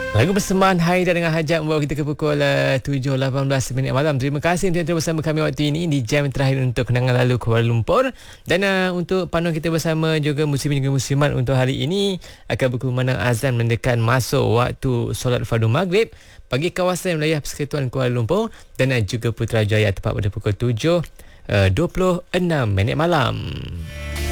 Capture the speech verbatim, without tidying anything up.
Lagu persembahan Haida dengan Hajat membawa kita ke pukul uh, tujuh lapan belas minit malam. Terima kasih untuk bersama kami waktu ini di jam terakhir untuk kenangan lalu Kuala Lumpur. Dan uh, untuk panduan kita bersama juga muslimin juga muslimat untuk hari ini akan berkumandang azan mendekat masuk waktu solat fardu maghrib bagi kawasan wilayah Persekutuan Kuala Lumpur dan uh, juga Putrajaya tepat pada pukul tujuh dua puluh enam minit malam.